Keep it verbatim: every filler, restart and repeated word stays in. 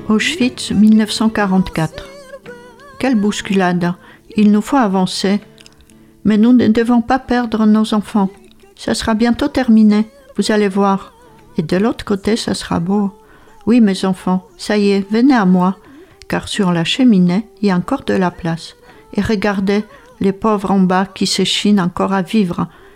Auschwitz mille neuf cent quarante-quatre. Quelle bousculade! Il nous faut avancer. Mais nous ne devons pas perdre nos enfants. Ça sera bientôt terminé, vous allez voir. Et de l'autre côté, ça sera beau. Oui, mes enfants, ça y est, venez à moi, car sur la cheminée, il y a encore de la place. Et regardez, les pauvres en bas qui s'échinent encore à vivre,